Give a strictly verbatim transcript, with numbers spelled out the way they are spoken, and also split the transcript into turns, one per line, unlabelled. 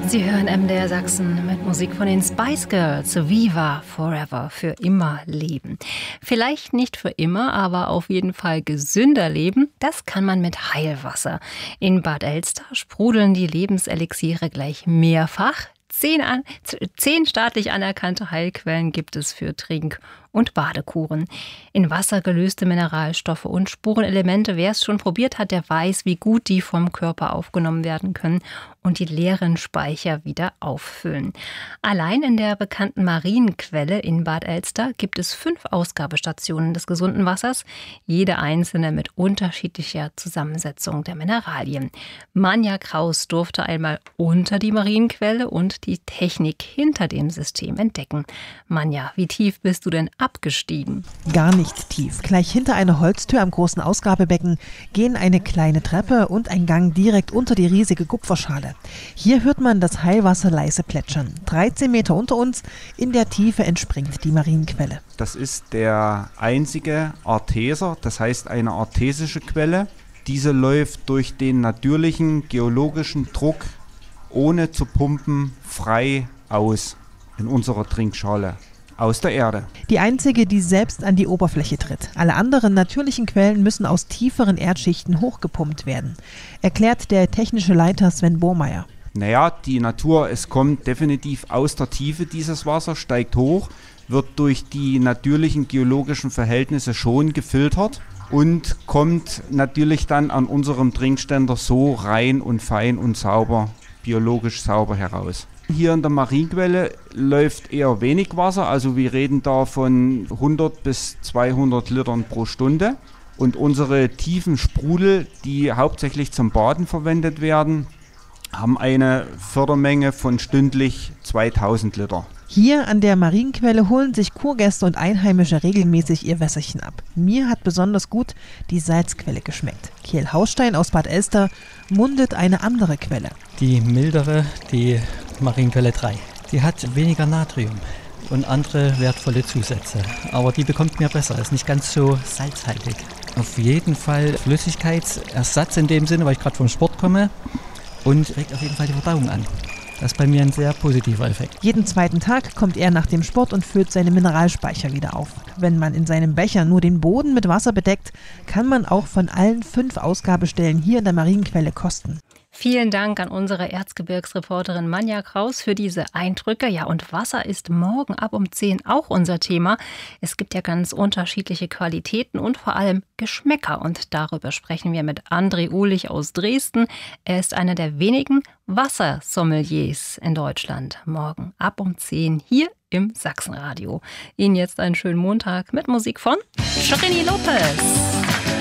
Sie hören M D R Sachsen mit Musik von den Spice Girls. Viva Forever, für immer leben. Vielleicht nicht für immer, aber auf jeden Fall gesünder leben, das kann man mit Heilwasser. In Bad Elster sprudeln die Lebenselixiere gleich mehrfach. Zehn, an, zehn staatlich anerkannte Heilquellen gibt es für Trink- und Badekuren. In Wasser gelöste Mineralstoffe und Spurenelemente. Wer es schon probiert hat, der weiß, wie gut die vom Körper aufgenommen werden können und die leeren Speicher wieder auffüllen. Allein in der bekannten Marienquelle in Bad Elster gibt es fünf Ausgabestationen des gesunden Wassers, jede einzelne mit unterschiedlicher Zusammensetzung der Mineralien. Manja Kraus durfte einmal unter die Marienquelle und die Technik hinter dem System entdecken. Manja, wie tief bist du denn abgestiegen?
Gar nicht tief. Gleich hinter einer Holztür am großen Ausgabebecken gehen eine kleine Treppe und ein Gang direkt unter die riesige Kupferschale. Hier hört man das Heilwasser leise plätschern. dreizehn Meter unter uns, in der Tiefe entspringt die Marienquelle.
Das ist der einzige Arteser, das heißt eine artesische Quelle. Diese läuft durch den natürlichen geologischen Druck, ohne zu pumpen, frei aus in unserer Trinkschale. Aus der Erde.
Die einzige, die selbst an die Oberfläche tritt. Alle anderen natürlichen Quellen müssen aus tieferen Erdschichten hochgepumpt werden, erklärt der technische Leiter Sven Bohrmeier.
Naja, die Natur, es kommt definitiv aus der Tiefe dieses Wasser, steigt hoch, wird durch die natürlichen geologischen Verhältnisse schon gefiltert und kommt natürlich dann an unserem Trinkständer so rein und fein und sauber, biologisch sauber heraus. Hier in der Marienquelle läuft eher wenig Wasser, also wir reden da von hundert bis zweihundert Litern pro Stunde. Und unsere tiefen Sprudel, die hauptsächlich zum Baden verwendet werden, haben eine Fördermenge von stündlich zweitausend Liter.
Hier an der Marienquelle holen sich Kurgäste und Einheimische regelmäßig ihr Wässerchen ab. Mir hat besonders gut die Salzquelle geschmeckt. Kjell Haustein aus Bad Elster mundet eine andere Quelle.
Die mildere, die Marienquelle drei. Die hat weniger Natrium und andere wertvolle Zusätze. Aber die bekommt mir besser, ist nicht ganz so salzhaltig. Auf jeden Fall Flüssigkeitsersatz in dem Sinne, weil ich gerade vom Sport komme, und regt auf jeden Fall die Verdauung an. Das ist bei mir ein sehr positiver Effekt.
Jeden zweiten Tag kommt er nach dem Sport und füllt seine Mineralspeicher wieder auf. Wenn man in seinem Becher nur den Boden mit Wasser bedeckt, kann man auch von allen fünf Ausgabestellen hier in der Marienquelle kosten.
Vielen Dank an unsere Erzgebirgsreporterin Manja Kraus für diese Eindrücke. Ja, und Wasser ist morgen ab um zehn auch unser Thema. Es gibt ja ganz unterschiedliche Qualitäten und vor allem Geschmäcker. Und darüber sprechen wir mit André Uhlich aus Dresden. Er ist einer der wenigen Wassersommeliers in Deutschland. Morgen ab um zehn hier im Sachsenradio. Ihnen jetzt einen schönen Montag mit Musik von Trini Lopez.